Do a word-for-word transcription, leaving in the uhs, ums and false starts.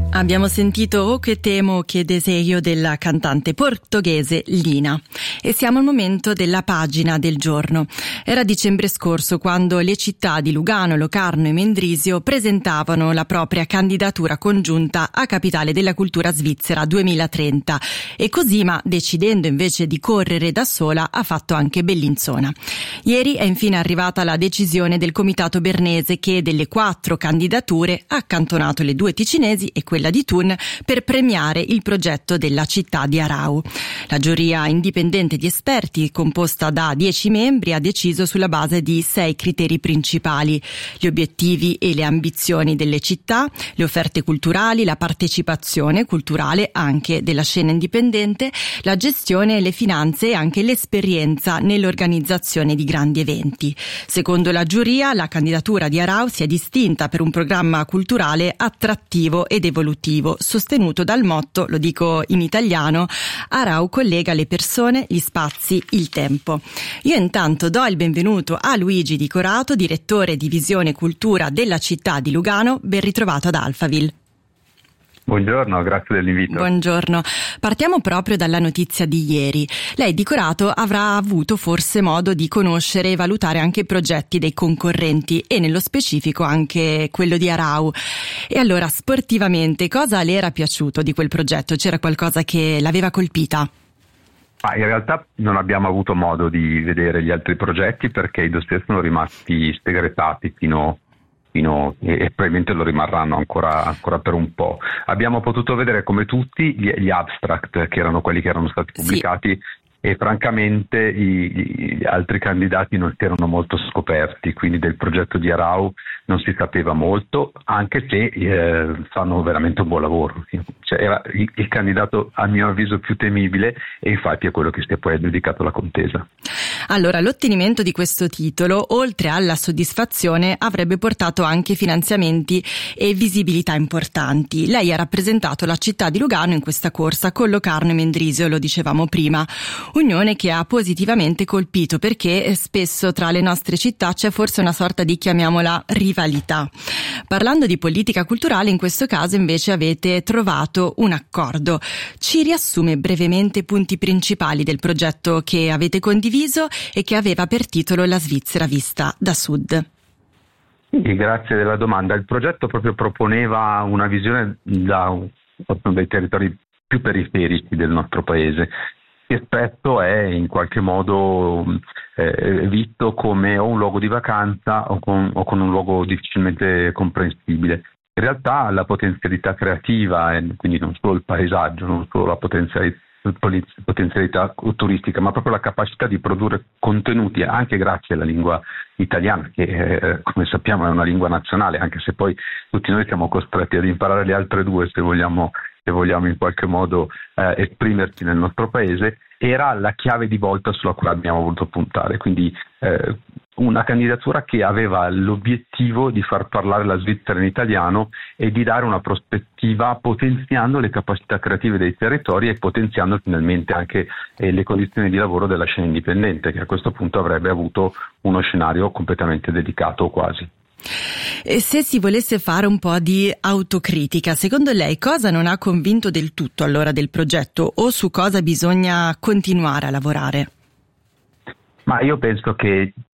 Abbiamo sentito O che temo, o che desejo della cantante portoghese Lina e siamo al momento della pagina del giorno. Era dicembre scorso quando le città di Lugano, Locarno e Mendrisio presentavano la propria candidatura congiunta a Capitale della Cultura Svizzera duemilatrenta e Cosima, decidendo invece di correre da sola, ha fatto anche Bellinzona. Ieri è infine arrivata la decisione del Comitato Bernese che delle quattro candidature ha accantonato le due ticinesi e quella di Thun per premiare il progetto della città di Arau. La giuria indipendente di esperti, composta da dieci membri, ha deciso sulla base di sei criteri principali: gli obiettivi e le ambizioni delle città, le offerte culturali, la partecipazione culturale anche della scena indipendente, la gestione e le finanze e anche l'esperienza nell'organizzazione di grandi eventi. Secondo la giuria, la candidatura di Arau si è distinta per un programma culturale attrattivo ed evolutivo, sostenuto dal motto, lo dico in italiano, Arau collega le persone, gli spazi, il tempo. Io intanto do il benvenuto a Luigi Di Corato, direttore di Visione Cultura della città di Lugano. Ben ritrovato ad Alphaville. Buongiorno, grazie dell'invito. Buongiorno. Partiamo proprio dalla notizia di ieri. Lei, Di Corato, avrà avuto forse modo di conoscere e valutare anche i progetti dei concorrenti e nello specifico anche quello di Arau. E allora, sportivamente, cosa le era piaciuto di quel progetto? C'era qualcosa che l'aveva colpita? Ah, in realtà non abbiamo avuto modo di vedere gli altri progetti perché i dossier sono rimasti segretati fino Fino, e, e probabilmente lo rimarranno ancora, ancora per un po'. Abbiamo potuto vedere come tutti gli, gli abstract, che erano quelli che erano stati pubblicati, sì. E francamente i, gli altri candidati non si erano molto scoperti, quindi del progetto di Arau non si sapeva molto, anche se eh, fanno veramente un buon lavoro. Cioè, era il, il candidato a mio avviso più temibile e infatti è quello che si è poi dedicato alla contesa. Allora, l'ottenimento di questo titolo, oltre alla soddisfazione, avrebbe portato anche finanziamenti e visibilità importanti. Lei ha rappresentato la città di Lugano in questa corsa con Locarno e Mendrisio, lo dicevamo prima, unione che ha positivamente colpito perché spesso tra le nostre città c'è forse una sorta di, chiamiamola, rivalità. Parlando di politica culturale, in questo caso invece avete trovato un accordo. Ci riassume brevemente i punti principali del progetto che avete condiviso e che aveva per titolo La Svizzera vista da sud? Sì, grazie della domanda. Il progetto proprio proponeva una visione da uno dei territori più periferici del nostro paese, che spesso è in qualche modo eh, visto come o un luogo di vacanza o con, o con un luogo difficilmente comprensibile. In realtà la potenzialità creativa, e quindi non solo il paesaggio, non solo la potenzialità potenzialità turistica, ma proprio la capacità di produrre contenuti anche grazie alla lingua italiana, che eh, come sappiamo è una lingua nazionale, anche se poi tutti noi siamo costretti ad imparare le altre due se vogliamo, se vogliamo in qualche modo eh, esprimerci nel nostro paese, era la chiave di volta sulla quale abbiamo voluto puntare. Quindi eh, una candidatura che aveva l'obiettivo di far parlare la Svizzera in italiano e di dare una prospettiva potenziando le capacità creative dei territori e potenziando finalmente anche eh, le condizioni di lavoro della scena indipendente, che a questo punto avrebbe avuto uno scenario completamente dedicato o quasi. E se si volesse fare un po' di autocritica, secondo lei cosa non ha convinto del tutto allora del progetto o su cosa bisogna continuare a lavorare? Ma io penso che